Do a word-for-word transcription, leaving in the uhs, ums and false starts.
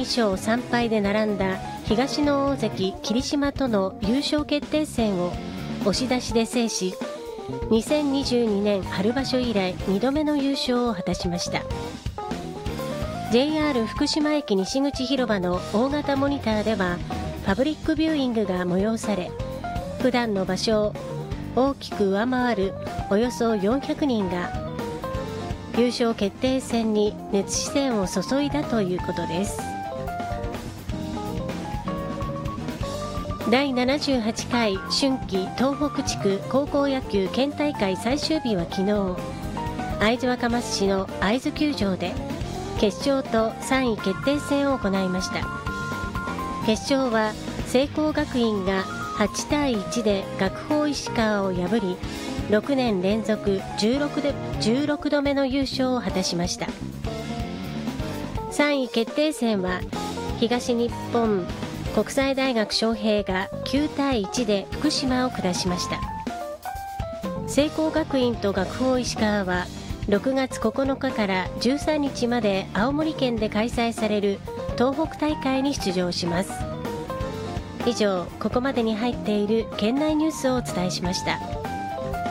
に勝さん敗で並んだ東の大関霧島との優勝決定戦を押し出しで制し、にせんにじゅうにねん春場所以来にどめの優勝を果たしました。 ジェイアール 福島駅西口広場の大型モニターではパブリックビューイングが催され、普段の場所を大きく上回るおよそよんひゃくにんが優勝決定戦に熱視線を注いだということです。だいななじゅうはちかい春季東北地区高校野球県大会最終日は昨日、会津若松市の会津球場で決勝とさんい決定戦を行いました。決勝は聖光学院がはちたいいちで学法石川を破り、ろくねん連続じゅうろくでじゅうろくどめの優勝を果たしました。さんい決定戦は東日本国際大学昌平がきゅうたいいちで福島を下しました。聖光学院と学法石川はろくがつここのかからじゅうさんにちまで青森県で開催される東北大会に出場します。以上、ここまでに入っている県内ニュースをお伝えしました。